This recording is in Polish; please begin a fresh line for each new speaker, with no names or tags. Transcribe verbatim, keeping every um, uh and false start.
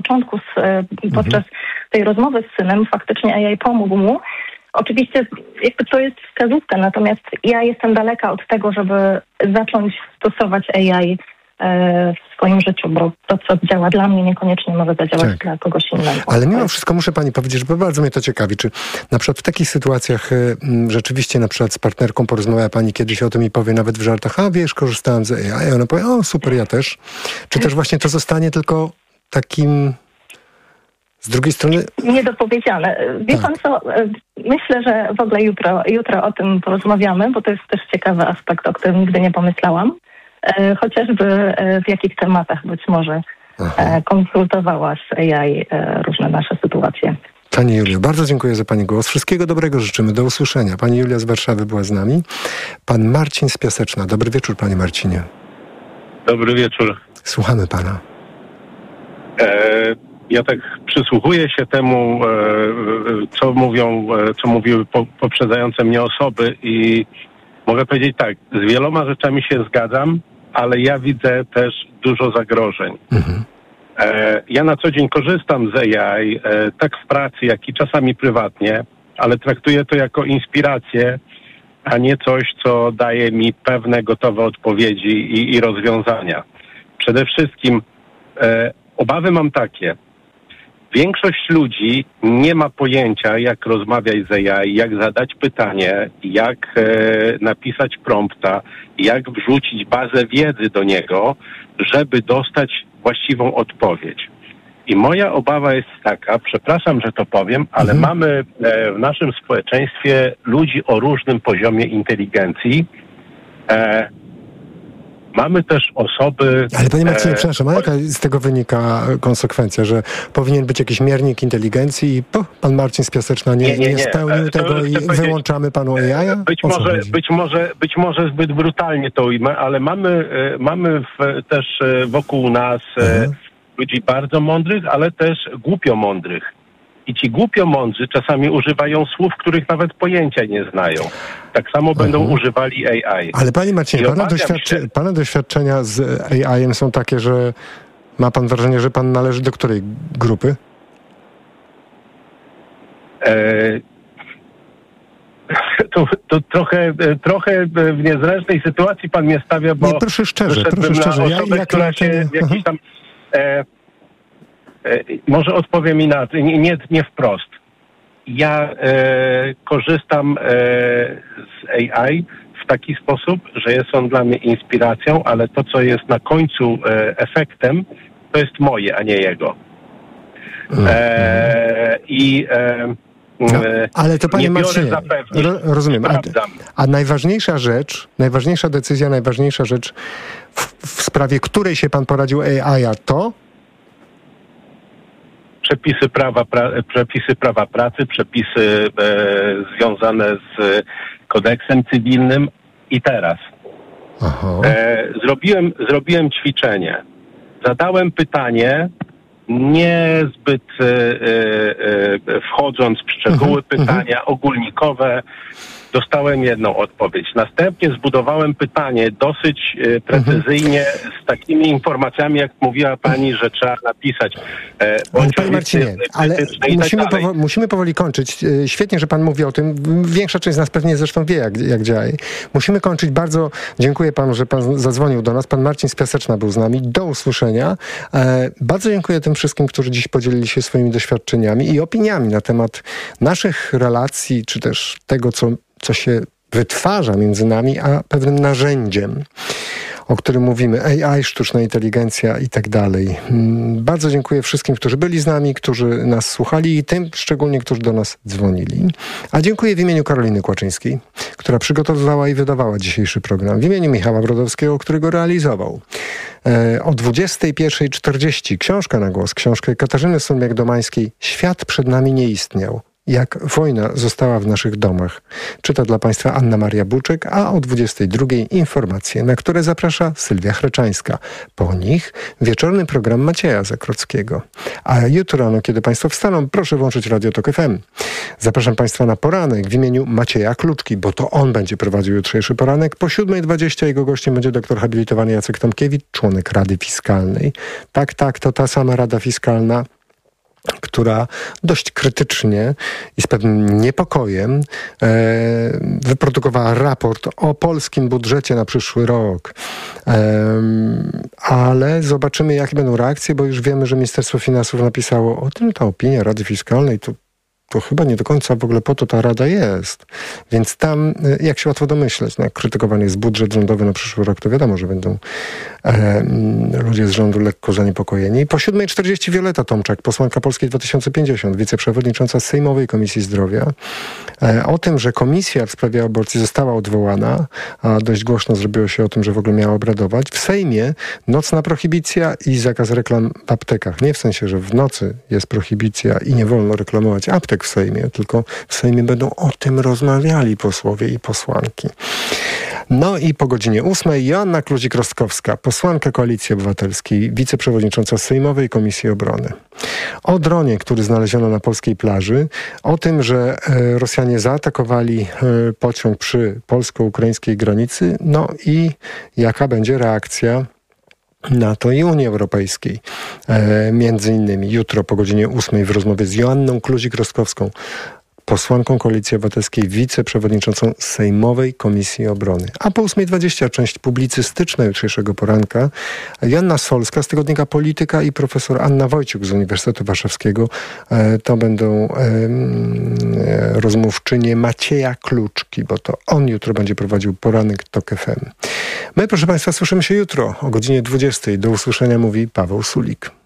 początku z, podczas mhm. tej rozmowy z synem faktycznie A I pomógł mu. Oczywiście jakby to jest wskazówka, natomiast ja jestem daleka od tego, żeby zacząć stosować A I w swoim życiu, bo to, co działa dla mnie, niekoniecznie może zadziałać tak. dla kogoś innego.
Ale mimo wszystko muszę pani powiedzieć, bo bardzo mnie to ciekawi, czy na przykład w takich sytuacjach y, rzeczywiście na przykład z partnerką porozmawia pani kiedyś o tym i powie nawet w żartach, a wiesz, korzystałem z A I, a ona powie, o super, ja też. Czy też właśnie to zostanie tylko takim z drugiej strony...
Niedopowiedziane. Wie tak. pan co, myślę, że w ogóle jutro, jutro o tym porozmawiamy, bo to jest też ciekawy aspekt, o którym nigdy nie pomyślałam. Chociażby w jakich tematach być może Aha. konsultowała z A I różne nasze sytuacje.
Pani Julio, bardzo dziękuję za pani głos. Wszystkiego dobrego życzymy. Do usłyszenia. Pani Julia z Warszawy była z nami. Pan Marcin z Piaseczna. Dobry wieczór, panie Marcinie.
Dobry wieczór.
Słuchamy pana.
E, ja tak przysłuchuję się temu, e, co mówią, e, co mówiły po, poprzedzające mnie osoby i mogę powiedzieć tak, z wieloma rzeczami się zgadzam, ale ja widzę też dużo zagrożeń. Mhm. E, ja na co dzień korzystam z A I, e, tak w pracy, jak i czasami prywatnie, ale traktuję to jako inspirację, a nie coś, co daje mi pewne gotowe odpowiedzi i, i rozwiązania. Przede wszystkim e, obawy mam takie. Większość ludzi nie ma pojęcia, jak rozmawiać z A I, jak zadać pytanie, jak e, napisać prompta, jak wrzucić bazę wiedzy do niego, żeby dostać właściwą odpowiedź. I moja obawa jest taka, przepraszam, że to powiem, ale mhm. mamy e, w naszym społeczeństwie ludzi o różnym poziomie inteligencji. E, Mamy też osoby...
Ale panie Marcinie, e, przepraszam, a jaka z tego wynika konsekwencja, że powinien być jakiś miernik inteligencji i po, pan Marcin z Piaseczna nie, nie, nie, nie. nie spełnił e, tego i wyłączamy panu A I?
Być może, być, może, być może zbyt brutalnie to ujmę, ale mamy, e, mamy w, też e, wokół nas e, ludzi bardzo mądrych, ale też głupio mądrych. I ci głupio mądrzy czasami używają słów, których nawet pojęcia nie znają. Tak samo Aha. będą używali A I.
Ale panie Marcinie, pana, doświadcze, się... pana doświadczenia z A I-em są takie, że ma pan wrażenie, że pan należy do której grupy?
E... To, to trochę, trochę w niezręcznej sytuacji pan mnie stawia, bo...
Nie, proszę szczerze, proszę szczerze.
Osobę, ja, jak która się w jakiś tam... E... Może odpowiem inaczej, nie, nie, nie wprost. Ja e, korzystam e, z A I w taki sposób, że jest on dla mnie inspiracją, ale to, co jest na końcu e, efektem, to jest moje, a nie jego. E, I e,
no, ale to panie Marcinie, ro, rozumiem. A, a najważniejsza rzecz, najważniejsza decyzja, najważniejsza rzecz, w, w sprawie której się pan poradził A I, to
Przepisy prawa, pra, przepisy prawa pracy, przepisy e, związane z kodeksem cywilnym i teraz. E, zrobiłem, zrobiłem ćwiczenie. Zadałem pytanie, niezbyt e, e, wchodząc w szczegóły pytania, ogólnikowe. Dostałem jedną odpowiedź. Następnie zbudowałem pytanie dosyć e, precyzyjnie z takimi informacjami, jak mówiła pani, że trzeba napisać. E,
Panie Marcinie, ale musimy, tak powo- musimy powoli kończyć. Świetnie, że pan mówi o tym. Większa część z nas pewnie zresztą wie, jak, jak działa. Musimy kończyć. Bardzo dziękuję panu, że pan zadzwonił do nas. Pan Marcin z Piaseczna był z nami. Do usłyszenia. E, bardzo dziękuję tym wszystkim, którzy dziś podzielili się swoimi doświadczeniami i opiniami na temat naszych relacji, czy też tego, co co się wytwarza między nami, a pewnym narzędziem, o którym mówimy, A I, sztuczna inteligencja i tak dalej. Bardzo dziękuję wszystkim, którzy byli z nami, którzy nas słuchali i tym szczególnie, którzy do nas dzwonili. A dziękuję w imieniu Karoliny Kłaczyńskiej, która przygotowywała i wydawała dzisiejszy program. W imieniu Michała Brodowskiego, który go realizował. E, o dwudziestej pierwszej czterdzieści książka na głos, książkę Katarzyny Sumbiak-Domańskiej „Świat przed nami nie istniał” jak wojna została w naszych domach. Czyta dla Państwa Anna Maria Buczek, a o dwudziestej drugiej informacje, na które zaprasza Sylwia Chrecztańska. Po nich wieczorny program Macieja Zakrockiego. A jutro rano, kiedy Państwo wstaną, proszę włączyć Radio Tok F M. Zapraszam Państwa na poranek w imieniu Macieja Kluczki, bo to on będzie prowadził jutrzejszy poranek. Po siódmej dwudziestej jego gościem będzie doktor habilitowany Jacek Tomkiewicz, członek Rady Fiskalnej. Tak, tak, to ta sama Rada Fiskalna, która dość krytycznie i z pewnym niepokojem e, wyprodukowała raport o polskim budżecie na przyszły rok. E, ale zobaczymy, jakie będą reakcje, bo już wiemy, że Ministerstwo Finansów napisało o tym, ta opinia Rady Fiskalnej to to chyba nie do końca w ogóle po to ta Rada jest. Więc tam, jak się łatwo domyśleć, no, jak krytykowany jest budżet rządowy na przyszły rok, to wiadomo, że będą e, ludzie z rządu lekko zaniepokojeni. Po siódmej czterdzieści Wioleta Tomczak, posłanka Polskiej dwa tysiące pięćdziesiąt, wiceprzewodnicząca Sejmowej Komisji Zdrowia. E, o tym, że komisja w sprawie aborcji została odwołana, a dość głośno zrobiło się o tym, że w ogóle miała obradować. W Sejmie nocna prohibicja i zakaz reklam w aptekach. Nie w sensie, że w nocy jest prohibicja i nie wolno reklamować aptek w Sejmie, tylko w Sejmie będą o tym rozmawiali posłowie i posłanki. No i po godzinie ósmej Joanna Kluzik-Rostkowska, posłanka Koalicji Obywatelskiej, wiceprzewodnicząca Sejmowej Komisji Obrony. O dronie, który znaleziono na polskiej plaży, o tym, że Rosjanie zaatakowali pociąg przy polsko-ukraińskiej granicy, no i jaka będzie reakcja NATO i Unii Europejskiej. E, między innymi jutro po godzinie ósmej w rozmowie z Joanną Kluzik-Rostkowską, posłanką Koalicji Obywatelskiej, wiceprzewodniczącą Sejmowej Komisji Obrony. A po ósmej dwudziestej część publicystyczna jutrzejszego poranka Joanna Solska z tygodnika Polityka i profesor Anna Wojciuk z Uniwersytetu Warszawskiego. E, to będą e, e, rozmówczynie Macieja Kluczki, bo to on jutro będzie prowadził poranek Tok F M. My, proszę Państwa, słyszymy się jutro o godzinie dwudziestej. Do usłyszenia mówi Paweł Sulik.